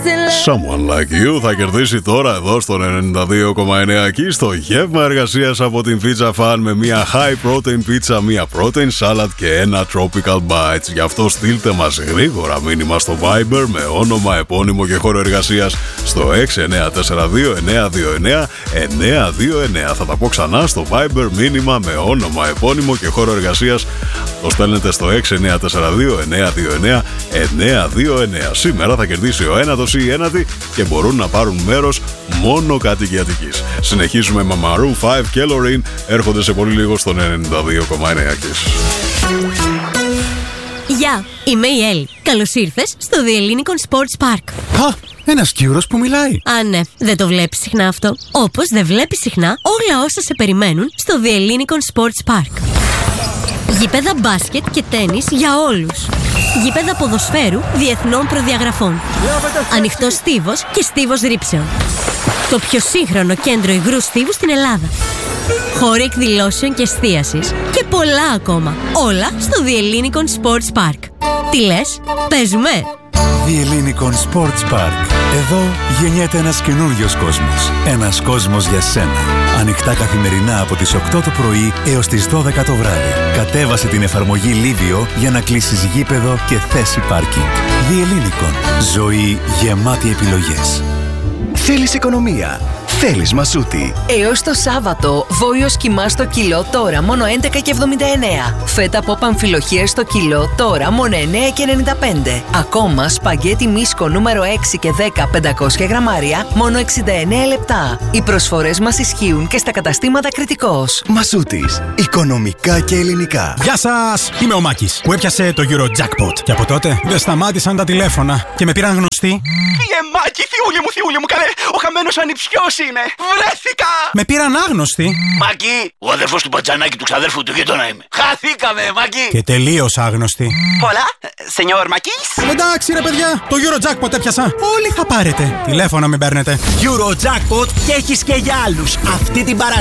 Someone Like You θα κερδίσει τώρα εδώ στο 92,9 εκεί στο γεύμα εργασίας από την Pizza Fan με μια high protein pizza, μια protein salad και ένα tropical bites. Γι' αυτό στείλτε μας γρήγορα μήνυμα στο Viber με όνομα, επώνυμο και χώρο εργασίας στο 6942-929-929. Θα τα πω ξανά, στο Viber μήνυμα με όνομα, επώνυμο και χώρο εργασίας. Το στέλνετε στο 6942-929-929. Σήμερα θα κερδίσει ο ένατος ή η ένατη και μπορούν να πάρουν μέρος μόνο κάτοικοι Αττικής. Συνεχίζουμε με Maroon 5 και Loreen. Έρχονται σε πολύ λίγο στο 92,9 Kiss. Γεια, είμαι η Έλλη. Καλώς ήρθες στο The Ellinikon Sports Park. Α, ένας Κύρος που μιλάει. Α, ναι, δεν το βλέπεις συχνά αυτό. Όπως δεν βλέπεις συχνά όλα όσα σε περιμένουν στο The Ellinikon Sports Park. Γήπεδα μπάσκετ και τένις για όλους. Γήπεδα ποδοσφαίρου διεθνών προδιαγραφών. Ανοιχτός στίβος και στίβος ρήψεων. Το πιο σύγχρονο κέντρο υγρού στίβου στην Ελλάδα. Χώροι εκδηλώσεων και εστίασης και πολλά ακόμα. Όλα στο The Ellinikon Sports Park. Τι λες, παίζουμε? The Ellinikon Sports Park. Εδώ γεννιέται ένας καινούριος κόσμος. Ένας κόσμος για σένα. Ανοιχτά καθημερινά από τις 8 το πρωί έως τις 12 το βράδυ. Κατέβασε την εφαρμογή Livio για να κλείσεις γήπεδο και θέση πάρκινγκ. The Ellinikon. Ζωή γεμάτη επιλογές. Θέλεις οικονομία? Θέλεις Μασούτη? Έως το Σάββατο, βόλιος κιμά στο κιλό τώρα μόνο 11,79. Φέτα από αμφιλοχίες στο κιλό τώρα μόνο 9,95. Ακόμα σπαγγέτι Μίσκο νούμερο 6 και 10 500 γραμμάρια μόνο 69 λεπτά. Οι προσφορές μας ισχύουν και στα καταστήματα Κρητικός. Μασούτης. Οικονομικά και ελληνικά. Γεια σας! Είμαι ο Μάκης που έπιασε το Eurojackpot. Και από τότε δεν σταμάτησαν τα τηλέφωνα και με πήραν γνωστοί. Μάκη, θειούλη μου, καλέ! Ο χαμένος ανιψιός είναι! Βρέθηκα! Με πήραν άγνωστοι. Μάκη, ο αδερφός του Μπατζανάκη του ξαδέρφου του γείτονα είμαι. Χαθήκαμε, Μάκη! Και τελείως άγνωστοι. Πολλά, σενιόρ Μακής! Εντάξει ρε παιδιά, το Eurojackpot έπιασα. Όλοι θα πάρετε. Τηλέφωνα μην παίρνετε. Eurojackpot και έχεις και για άλλους. Αυτή την Παρασκευή